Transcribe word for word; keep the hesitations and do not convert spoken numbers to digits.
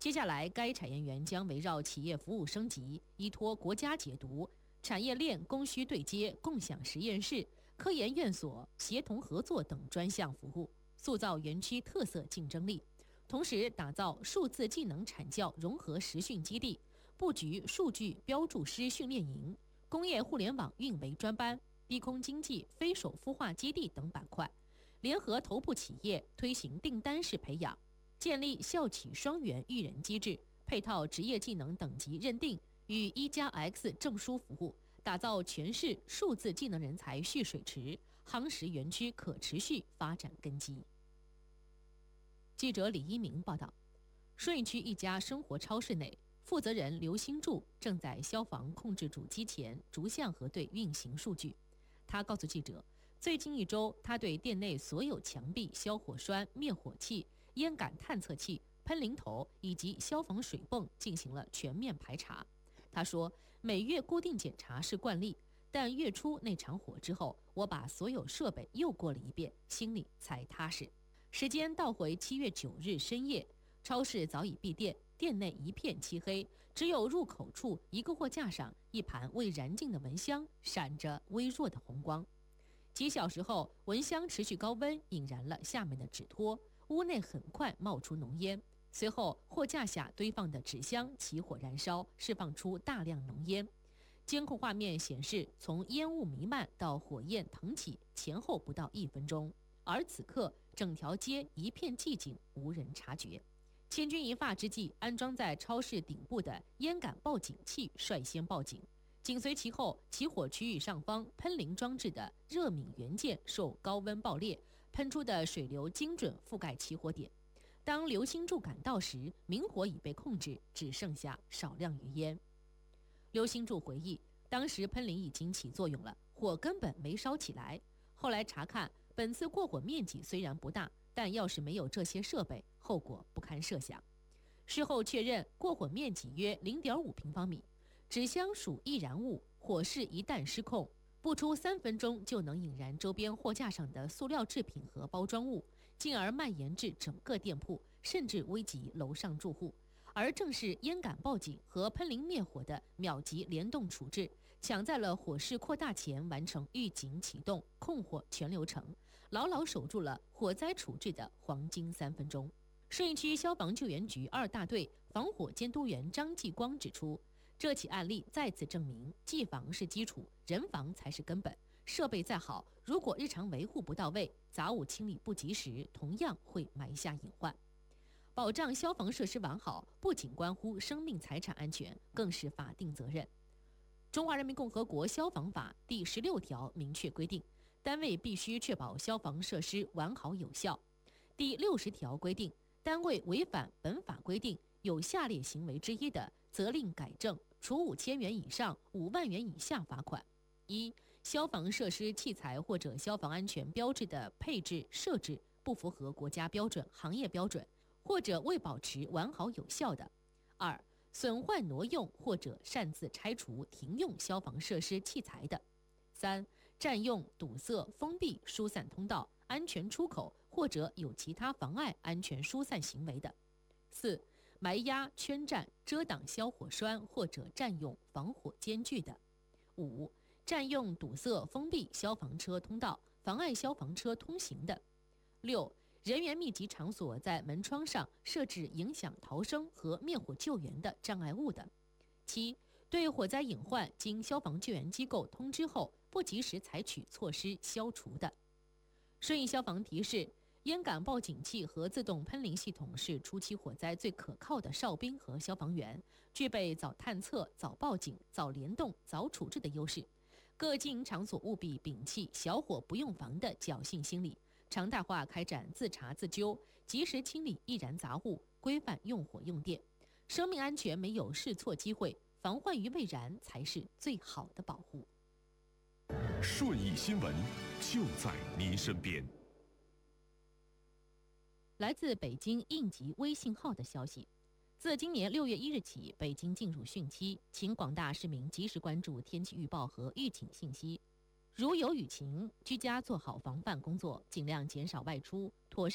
接下来，该产业园将围绕企业服务升级，依托国家解读、产业链供需对接、共享实验室、科研院所协同合作等专项服务，塑造园区特色竞争力。同时，打造数字技能产教融合实训基地，布局数据标注师训练营、工业互联网运维专班、低空经济非首孵化基地等板块，联合头部企业推行订单式培养，建立校企双元育人机制，配套职业技能等级认定与一加 X 证书服务，打造全市数字技能人才蓄水池，夯实园区可持续发展根基。记者李一鸣报道，顺义区一家生活超市内，负责人刘新柱正在消防控制主机前逐项核对运行数据。他告诉记者，最近一周，他对店内所有墙壁消火栓、灭火器、烟感探测器、喷淋头以及消防水泵进行了全面排查。他说，每月固定检查是惯例，但月初那场火之后，我把所有设备又过了一遍，心里才踏实。时间倒回七月九日深夜，超市早已闭店，店内一片漆黑，只有入口处一个货架上一盘未燃尽的蚊香，闪着微弱的红光。几小时后，蚊香持续高温引燃了下面的纸托，屋内很快冒出浓烟。随后，货架下堆放的纸箱起火燃烧，释放出大量浓烟。监控画面显示，从烟雾弥漫到火焰腾起，前后不到一分钟。而此刻，整条街一片寂静，无人察觉。千钧一发之际，安装在超市顶部的烟感报警器率先报警，紧随其后，起火区域上方喷淋装置的热敏元件受高温爆裂，喷出的水流精准覆盖起火点。当刘新柱赶到时，明火已被控制，只剩下少量余烟。刘新柱回忆，当时喷淋已经起作用了，火根本没烧起来。后来查看，本次过火面积虽然不大，但要是没有这些设备，后果不堪设想。事后确认，过火面积约 零点五平方米，纸箱属易燃物，火势一旦失控，不出三分钟就能引燃周边货架上的塑料制品和包装物，进而蔓延至整个店铺，甚至危及楼上住户。而正是烟感报警和喷淋灭火的秒级联动处置，抢在了火势扩大前完成预警启动、控火全流程，牢牢守住了火灾处置的黄金三分钟。顺义区消防救援局二大队防火监督员张继光指出，这起案例再次证明，技防是基础，人防才是根本。设备再好，如果日常维护不到位，杂物清理不及时，同样会埋下隐患。保障消防设施完好，不仅关乎生命财产安全，更是法定责任。中华人民共和国消防法第十六条明确规定，单位必须确保消防设施完好有效。第六十条规定，单位违反本法规定有下列行为之一的，责令改正，处五千元以上五万元以下罚款。一、消防设施器材或者消防安全标志的配置设置不符合国家标准、行业标准，或者未保持完好有效的；二、损坏挪用或者擅自拆除停用消防设施器材的；三、占用、堵塞、封闭疏散通道、安全出口或者有其他妨碍安全疏散行为的；四、埋压、圈占、遮挡消火栓或者占用防火间距的；五、占用、堵塞、封闭消防车通道，妨碍消防车通行的；六、人员密集场所在门窗上设置影响逃生和灭火救援的障碍物的；七、对火灾隐患经消防救援机构通知后不及时采取措施消除的。顺义消防提示，烟感报警器和自动喷淋系统是初期火灾最可靠的哨兵和消防员，具备早探测、早报警、早联动、早处置的优势。各经营场所务必摒弃小火不用防的侥幸心理，常态化开展自查自纠，及时清理易燃杂物，规范用火用电。生命安全没有试错机会，防患于未然才是最好的保护。 顺义新闻就在您身边。 来自北京应急微信号的消息，自今年六月一日起，北京进入汛期，请广大市民及时关注天气预报和预警信息。如有雨情，居家做好防范工作，尽量减少外出，妥善